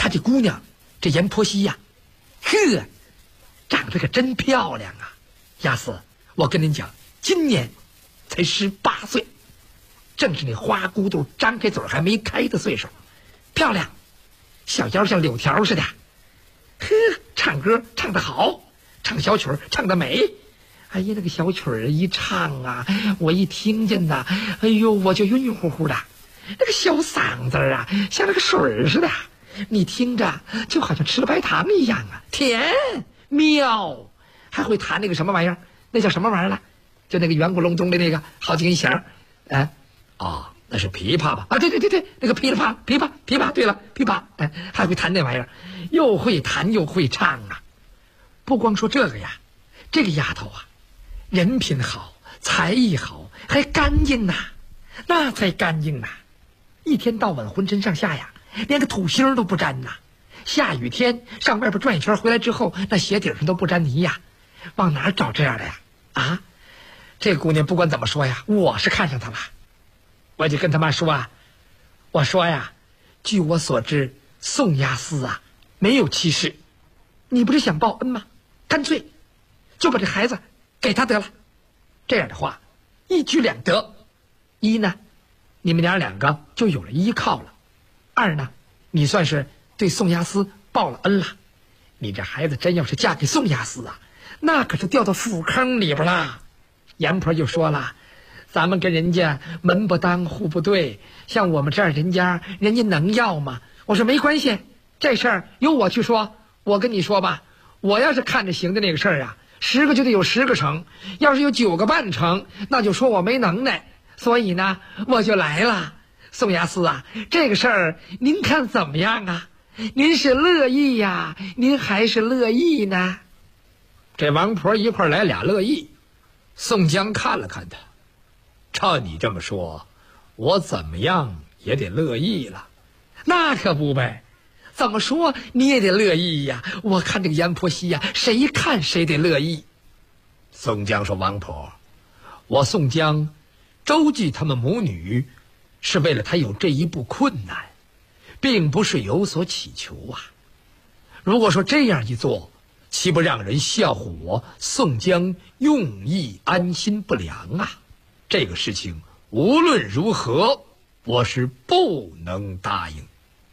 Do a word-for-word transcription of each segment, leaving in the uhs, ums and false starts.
他这姑娘，这阎婆惜呀、啊，呵，长得可真漂亮啊！亚四，我跟您讲，今年才十八岁，正是那花骨朵张开嘴还没开的岁数，漂亮，小腰像柳条似的，呵，唱歌唱得好，唱小曲儿唱得美。哎呀，那个小曲儿一唱啊，我一听见呐，哎呦，我就晕晕乎乎的。那个小嗓子啊，像那个水似的，你听着就好像吃了白糖一样啊，甜妙。还会弹那个什么玩意儿，那叫什么玩意儿了？就那个圆咕隆咚的那个，好几根弦。哎，哦，那是琵琶吧？啊，对对对对，那个琵琶琵琶琵琶，对了，琵琶。哎，还会弹那玩意儿，又会弹又会唱啊。不光说这个呀，这个丫头啊，人品好，才艺好，还干净呐，那才干净呐！一天到晚浑身上下呀，连个土星都不沾呐。下雨天上外边转一圈回来之后，那鞋底上都不沾泥呀。往哪儿找这样的呀？啊，这姑娘不管怎么说呀，我是看上她了。我就跟他妈说啊，我说呀，据我所知，宋押司啊没有妻室，你不是想报恩吗？干脆就把这孩子给他得了。这样的话，一举两得。一呢，你们娘两个就有了依靠了；二呢，你算是对宋押司报了恩了。你这孩子真要是嫁给宋押司啊，那可是掉到腐坑里边了。阎婆就说了，咱们跟人家门不当户不对，像我们这儿人家人家能要吗？我说没关系，这事儿由我去说。我跟你说吧，我要是看着行的那个事儿啊，十个就得有十个成，要是有九个半成，那就说我没能耐。所以呢，我就来了。宋押司啊，这个事儿您看怎么样啊？您是乐意呀，您还是乐意呢？这王婆一块来俩乐意。宋江看了看他，照你这么说，我怎么样也得乐意了。那可不呗，怎么说你也得乐意呀。我看这个阎婆惜呀，谁看谁得乐意。宋江说，王婆，我宋江周济他们母女，是为了他有这一步困难，并不是有所祈求啊。如果说这样一做，岂不让人笑话我宋江用意安心不良啊？这个事情无论如何，我是不能答应。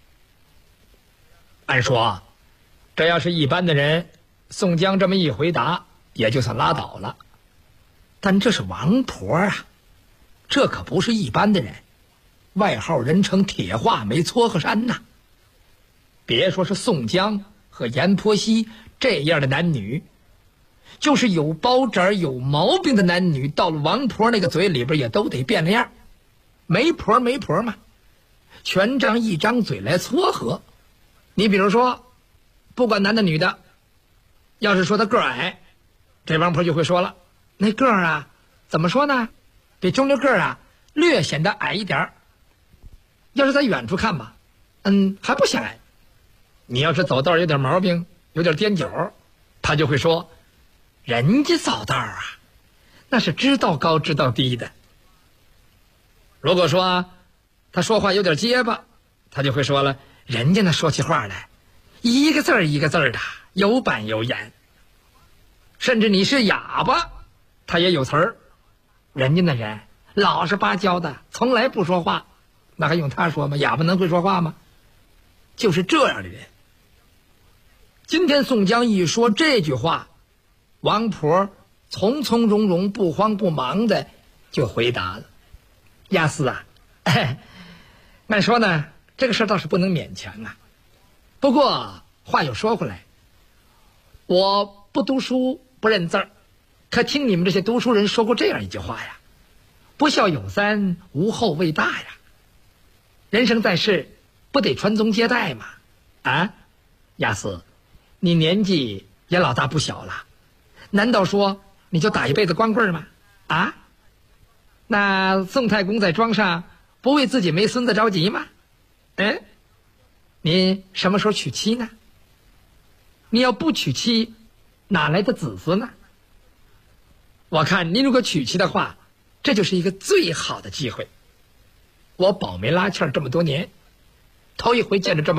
按说啊，这要是一般的人，宋江这么一回答，也就算拉倒了。但这是王婆啊，这可不是一般的人，外号人称铁画眉撮合山呐。别说是宋江和阎婆惜这样的男女，就是有包疹有毛病的男女，到了王婆那个嘴里边也都得变了样。媒婆媒婆嘛，全仗一张嘴来撮合。你比如说，不管男的女的，要是说他个儿矮，这王婆就会说了，那个儿啊怎么说呢，比中流个儿啊略显得矮一点儿。要是在远处看吧，嗯，还不显矮。你要是走道有点毛病，有点颠角，他就会说，人家走道啊那是知道高知道低的。如果说他说话有点结巴，他就会说了，人家那说起话来一个字儿一个字儿的，有板有眼。甚至你是哑巴，他也有词儿。人家那人老实巴交的，从来不说话，那还用他说吗？哑巴能会说话吗？就是这样的人。今天宋江一说这句话，王婆从从容容不慌不忙的就回答了，押司啊，按说呢这个事倒是不能勉强啊。不过话又说回来，我不读书不认字儿，可听你们这些读书人说过这样一句话呀，不孝有三，无后为大呀。人生在世不得传宗接代嘛。啊，押司，你年纪也老大不小了，难道说你就打一辈子光棍吗？啊，那宋太公在庄上不为自己没孙子着急吗？嗯，您什么时候娶妻呢？你要不娶妻，哪来的子孙呢？我看您如果娶妻的话，这就是一个最好的机会。我保媒拉纤这么多年，头一回见着这么